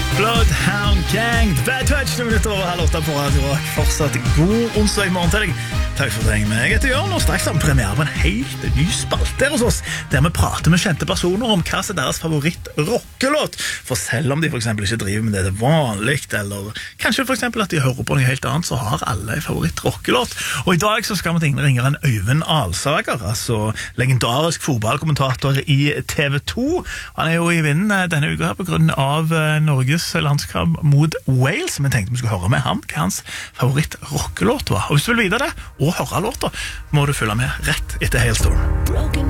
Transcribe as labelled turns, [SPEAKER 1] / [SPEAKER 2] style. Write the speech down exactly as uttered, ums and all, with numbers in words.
[SPEAKER 1] Bloodhound Gang, Bad Touch, noen minutter over halv åtte på Radio Rock. Fortsatt god onsdag morgen til deg. Takk for deg med. Jeg heter Jørn, og straks har vi premiere på en helt ny spalte hos oss, der vi prater med kjente personer om hva som er deres favoritt-rockelåt. For selv om de for eksempel ikke driver med det det vanligt, eller kanskje for eksempel at de hører på noe helt annet, så har alle en favoritt-rockelåt. Og i dag så skal vi til ringe en Øyvind Alsager, altså legendarisk fotballkommentator i T V to. Han er jo i vinden denne uka på grunn av Norges landskamp mot Wales, men tenkte vi skulle høre med ham hva hans favoritt-rockelåt var. Og hvis du vil vite det, og høre låta, må du følge med rett etter Hailstorm.